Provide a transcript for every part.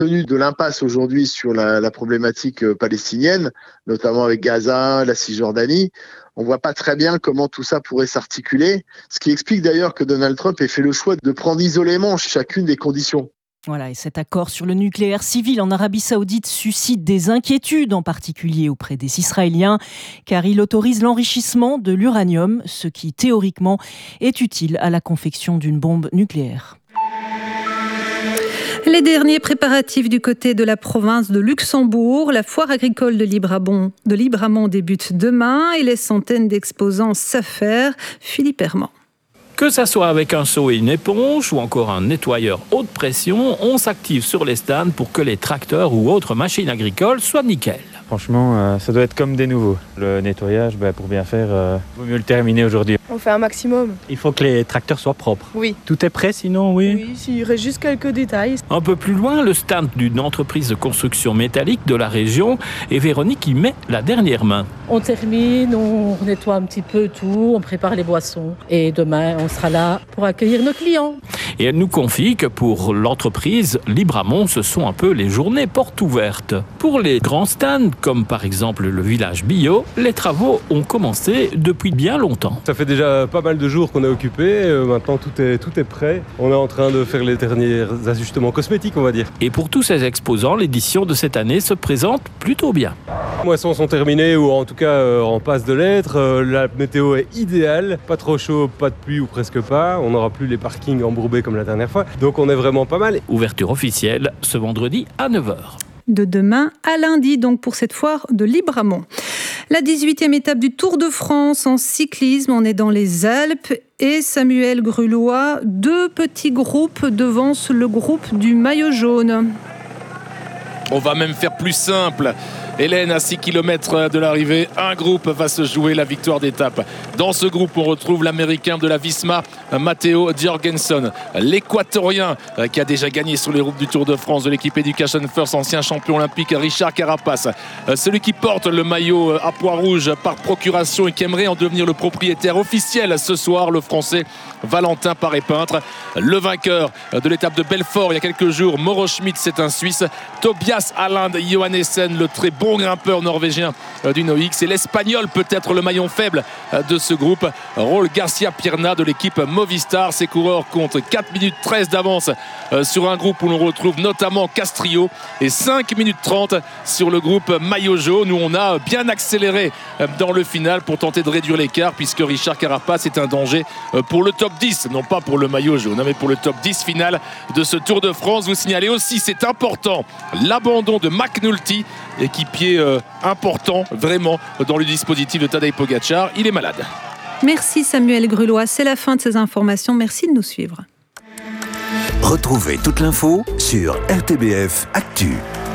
tenu de l'impasse aujourd'hui sur la problématique palestinienne, notamment avec Gaza, la Cisjordanie, on voit pas très bien comment tout ça pourrait s'articuler, ce qui explique d'ailleurs que Donald Trump ait fait le choix de prendre isolément chacune des conditions. Voilà, et cet accord sur le nucléaire civil en Arabie Saoudite suscite des inquiétudes, en particulier auprès des Israéliens, car il autorise l'enrichissement de l'uranium, ce qui théoriquement est utile à la confection d'une bombe nucléaire. Les derniers préparatifs du côté de la province de Luxembourg. La foire agricole de Libramont débute demain et les centaines d'exposants s'affairent. Philippe Herman. Que ça soit avec un seau et une éponge ou encore un nettoyeur haute pression, on s'active sur les stands pour que les tracteurs ou autres machines agricoles soient nickel. Franchement, ça doit être comme des nouveaux. Le nettoyage, pour bien faire, vaut mieux le terminer aujourd'hui. On fait un maximum. Il faut que les tracteurs soient propres. Oui. Tout est prêt sinon, oui. Oui, il reste juste quelques détails. Un peu plus loin, le stand d'une entreprise de construction métallique de la région et Véronique y met la dernière main. On termine, on nettoie un petit peu tout, on prépare les boissons. Et demain, on sera là pour accueillir nos clients. Et elle nous confie que pour l'entreprise, Libramont, ce sont un peu les journées portes ouvertes. Pour les grands stands, comme par exemple le village bio, les travaux ont commencé depuis bien longtemps. Ça fait déjà pas mal de jours qu'on est occupé, maintenant tout est prêt. On est en train de faire les derniers ajustements cosmétiques, on va dire. Et pour tous ces exposants, l'édition de cette année se présente plutôt bien. Les moissons sont terminées, ou en tout cas en passe de l'être. La météo est idéale, pas trop chaud, pas de pluie ou presque pas. On n'aura plus les parkings embourbés comme la dernière fois, donc on est vraiment pas mal. Ouverture officielle ce vendredi à 9h. De demain à lundi, donc pour cette foire de Libramont. La 18e étape du Tour de France en cyclisme, on est dans les Alpes et Samuel Grulois, 2 petits groupes devancent le groupe du maillot jaune. On va même faire plus simple. Hélène, à 6 km de l'arrivée, un groupe va se jouer la victoire d'étape. Dans ce groupe, on retrouve l'Américain de la Visma, Matteo Jorgensen. L'Équatorien qui a déjà gagné sur les routes du Tour de France de l'équipe Education First, ancien champion olympique, Richard Carapace. Celui qui porte le maillot à pois rouge par procuration et qui aimerait en devenir le propriétaire officiel ce soir, le Français Valentin Paré-Peintre. Le vainqueur de l'étape de Belfort il y a quelques jours, Mauro Schmidt, c'est un Suisse. Tobias Alain Johannessen, le très bon grimpeur norvégien du NOX, et l'Espagnol peut-être le maillon faible de ce groupe, Raúl Garcia Pierna de l'équipe Movistar. Ces coureurs comptent 4 minutes 13 d'avance sur un groupe où l'on retrouve notamment Castrillo et 5 minutes 30 sur le groupe maillot jaune où on a bien accéléré dans le final pour tenter de réduire l'écart, puisque Richard Carapace est un danger pour le top 10, non pas pour le maillot jaune mais pour le top 10 final de ce Tour de France. Vous signalez aussi, c'est important, l'abandon de McNulty, équipier important vraiment dans le dispositif de Tadej Pogačar. Il est malade. Merci Samuel Grulois, c'est la fin de ces informations, merci de nous suivre. Retrouvez toute l'info sur RTBF Actu.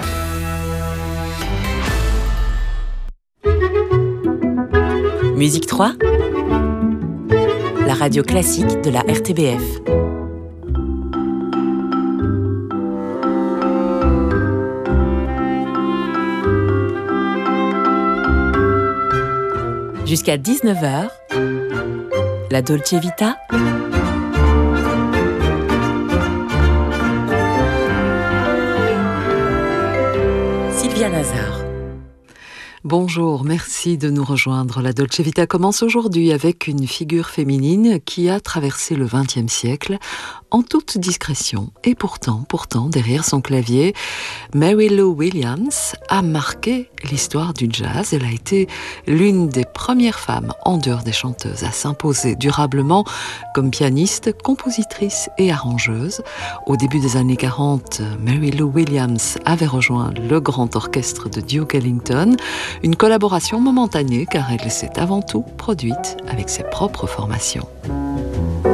Musique 3, la radio classique de la RTBF. Jusqu'à 19h, la Dolce Vita. Sylvia Nazar. Bonjour, merci de nous rejoindre. La Dolce Vita commence aujourd'hui avec une figure féminine qui a traversé le XXe siècle en toute discrétion. Et pourtant, derrière son clavier, Mary Lou Williams a marqué l'histoire du jazz. Elle a été l'une des premières femmes, en dehors des chanteuses, à s'imposer durablement comme pianiste, compositrice et arrangeuse. Au début des années 40, Mary Lou Williams avait rejoint le grand orchestre de Duke Ellington. Une collaboration momentanée car elle s'est avant tout produite avec ses propres formations.